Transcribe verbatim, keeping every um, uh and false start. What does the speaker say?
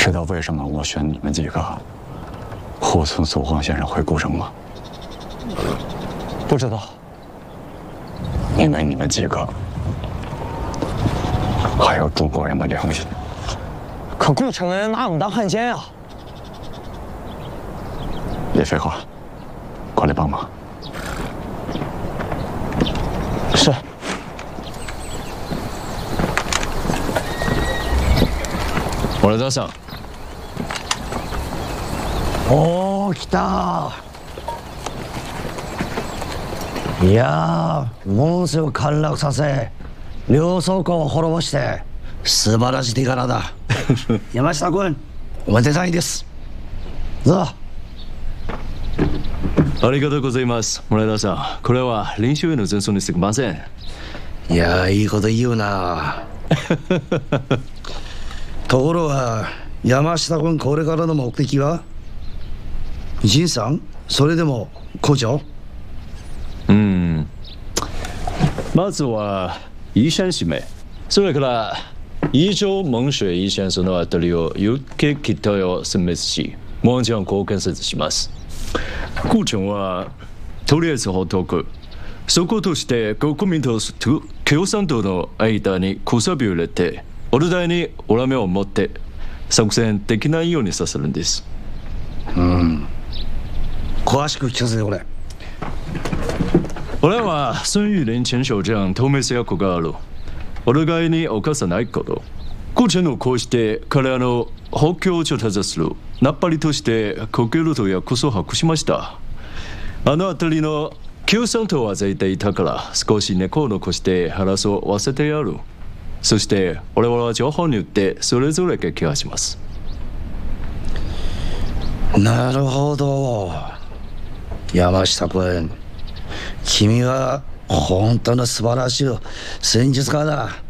知道为什么我选你们几个护送苏晃先生回古城吗？ 不知道。 因为你们几个还有中国人的良心。 可古城人拿我们当汉奸呀！ 别废话，过来帮忙。 是。 俺田さん。 おお、来た。いやー、門瀬を陥落させ、両倉庫を滅ぼして、素晴らしい手柄だ。山下君、おめでたいです。どうぞ。 ありがとうございます、村田さん。これは練習への前奏にすぎません。 いやー、いいこと言うな。ところが、山下君、これからの目的は仁さん、それでも校長？ うん。まずは、医者指名。それから、伊城蒙水医先生のあたりを有機期待を選別し、もちろん貢献します。顧長は、とりあえずほっとく。そことして国民と共産党の間にくさびを入れて、俺らに恨みを持って作戦できないようにさせるんです。 うん。詳しく聞かせてくれ。 俺は孫玉林前省長透明性役がある。お互いに犯さないこと。顧長のこうして彼らの補強を調達する。ナッパリとして国境のと約束を発しました。あの辺りの共産党は絶対いたから少し猫を残して話を忘れてやる。そして俺は情報によってそれぞれが気がします。 なるほど。山下君、君は本当の素晴らしい戦術家だ。